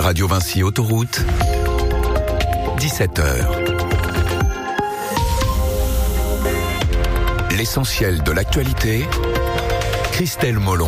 Radio Vinci Autoroute, 17h. L'essentiel de l'actualité, Christelle Molon.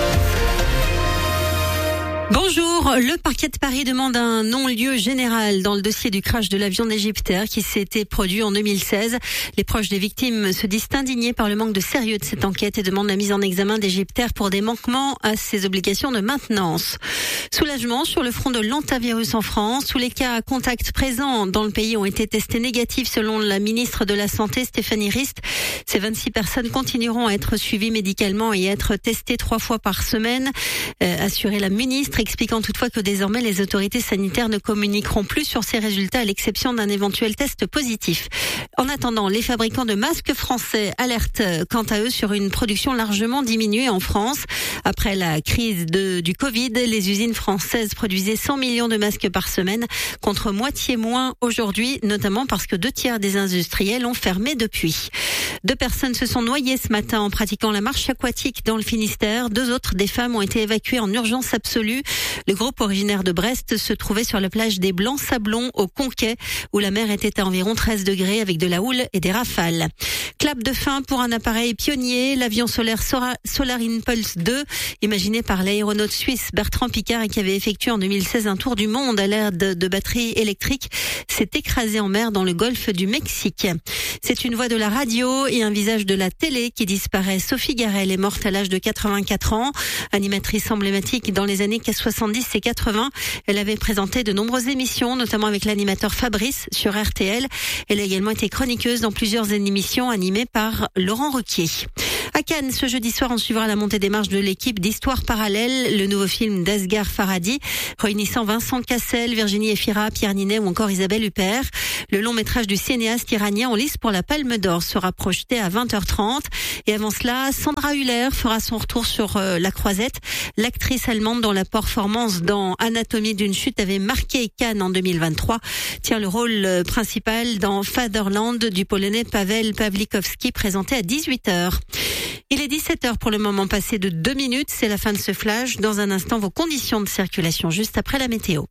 Bonjour, le parquet de Paris demande un non-lieu général dans le dossier du crash de l'avion d'Égyptair qui s'était produit en 2016. Les proches des victimes se disent indignés par le manque de sérieux de cette enquête et demandent la mise en examen d'Égyptair pour des manquements à ses obligations de maintenance. Soulagement sur le front de l'hantavirus en France. Tous les cas à contact présents dans le pays ont été testés négatifs selon la ministre de la Santé, Stéphanie Rist. Ces 26 personnes continueront à être suivies médicalement et à être testées 3 fois par semaine, assurait la ministre, expliquant toutefois que désormais les autorités sanitaires ne communiqueront plus sur ces résultats à l'exception d'un éventuel test positif. En attendant, les fabricants de masques français alertent quant à eux sur une production largement diminuée en France. Après la crise du Covid, les usines françaises produisaient 100 millions de masques par semaine contre moitié moins aujourd'hui, notamment parce que 2/3 des industriels ont fermé depuis. 2 personnes se sont noyées ce matin en pratiquant la marche aquatique dans le Finistère. 2 autres, des femmes, ont été évacuées en urgence absolue. Le groupe originaire de Brest se trouvait sur la plage des Blancs-Sablons au Conquet, où la mer était à environ 13 degrés avec de la houle et des rafales. Clap de fin pour un appareil pionnier, l'avion solaire Solar Impulse 2, imaginé par l'aéronaute suisse Bertrand Piccard et qui avait effectué en 2016 un tour du monde à l'aide de batteries électriques, s'est écrasé en mer dans le golfe du Mexique. C'est une voix de la radio et un visage de la télé qui disparaît. Sophie Garel est morte à l'âge de 84 ans, animatrice emblématique dans les années 70 et 80. Elle avait présenté de nombreuses émissions, notamment avec l'animateur Fabrice sur RTL. Elle a également été chroniqueuse dans plusieurs émissions animées par Laurent Ruquier. À Cannes, ce jeudi soir, on suivra la montée des marches de l'équipe d'Histoire parallèle, le nouveau film d'Asghar Farhadi, réunissant Vincent Cassel, Virginie Efira, Pierre Ninet ou encore Isabelle Huppert. Le long métrage du cinéaste iranien en lice pour la Palme d'Or sera projeté à 20h30. Et avant cela, Sandra Hüller fera son retour sur La Croisette. L'actrice allemande dont la performance dans Anatomie d'une chute avait marqué Cannes en 2023 tient le rôle principal dans Fatherland du Polonais Paweł Pawlikowski, présenté à 18h. Il est 17h pour le moment, passé de 2 minutes. C'est la fin de ce flash. Dans un instant, vos conditions de circulation juste après la météo.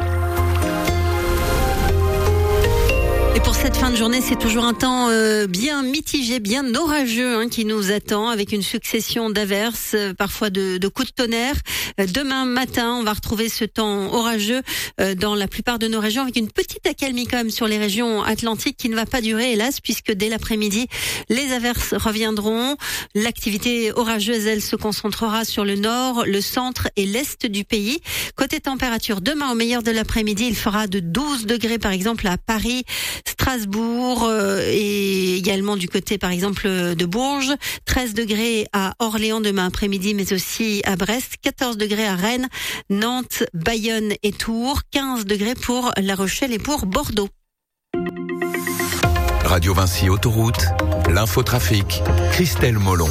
Et pour cette fin de journée, c'est toujours un temps bien mitigé, bien orageux qui nous attend, avec une succession d'averses, parfois de coups de tonnerre. Demain matin, on va retrouver ce temps orageux dans la plupart de nos régions, avec une petite accalmie quand même sur les régions atlantiques qui ne va pas durer, hélas, puisque dès l'après-midi, les averses reviendront. L'activité orageuse, elle, se concentrera sur le nord, le centre et l'est du pays. Côté température, demain, au meilleur de l'après-midi, il fera de 12 degrés, par exemple, à Paris, Strasbourg et également du côté par exemple de Bourges, 13 degrés à Orléans demain après-midi mais aussi à Brest, 14 degrés à Rennes, Nantes, Bayonne et Tours, 15 degrés pour La Rochelle et pour Bordeaux. Radio Vinci Autoroute, l'infotrafic, Christelle Molon.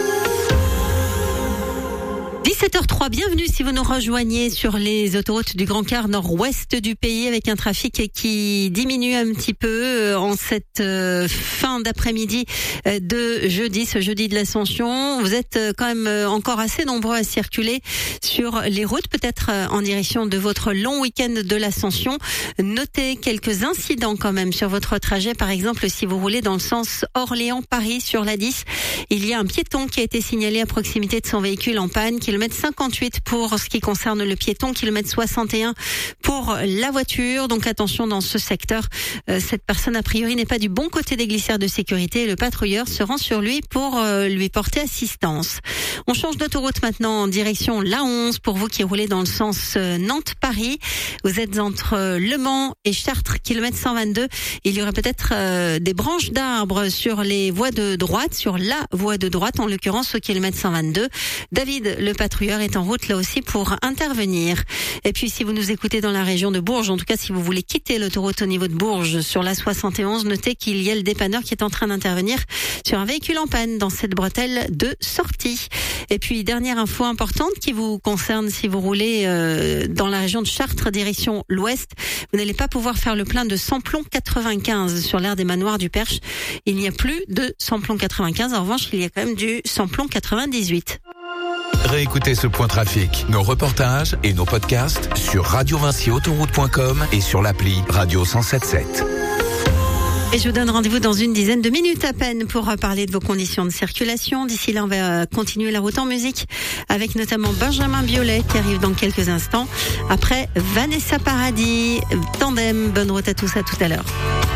17h03, bienvenue si vous nous rejoignez sur les autoroutes du Grand Quart nord-ouest du pays avec un trafic qui diminue un petit peu en cette fin d'après-midi de jeudi, ce jeudi de l'Ascension. Vous êtes quand même encore assez nombreux à circuler sur les routes, peut-être en direction de votre long week-end de l'Ascension. Notez quelques incidents quand même sur votre trajet. Par exemple, si vous roulez dans le sens Orléans-Paris sur la 10, il y a un piéton qui a été signalé à proximité de son véhicule en panne, kilomètre 58 pour ce qui concerne le piéton, kilomètre 61 pour la voiture. Donc attention dans ce secteur. Cette personne a priori n'est pas du bon côté des glissières de sécurité et le patrouilleur se rend sur lui pour lui porter assistance. On change d'autoroute maintenant en direction la 11 pour vous qui roulez dans le sens Nantes-Paris. Vous êtes entre Le Mans et Chartres, kilomètre 122. Il y aurait peut-être des branches d'arbres sur les voies de droite, sur la voie de droite, en l'occurrence au kilomètre 122. David, le patrouilleur, est en route là aussi pour intervenir. Et puis si vous nous écoutez dans la région de Bourges, en tout cas si vous voulez quitter l'autoroute au niveau de Bourges sur la 71, notez qu'il y a le dépanneur qui est en train d'intervenir sur un véhicule en panne dans cette bretelle de sortie. Et puis dernière info importante qui vous concerne si vous roulez dans la région de Chartres direction l'ouest, vous n'allez pas pouvoir faire le plein de samplon 95 sur l'aire des manoirs du Perche. Il n'y a plus de samplon 95, en revanche il y a quand même du samplon 98. Réécoutez ce point trafic, nos reportages et nos podcasts sur radiovinciautoroute.com et sur l'appli Radio 107.7. Et je vous donne rendez-vous dans une dizaine de minutes à peine pour parler de vos conditions de circulation. D'ici là, on va continuer la route en musique avec notamment Benjamin Biolay qui arrive dans quelques instants. Après, Vanessa Paradis, Tandem. Bonne route à tous, à tout à l'heure.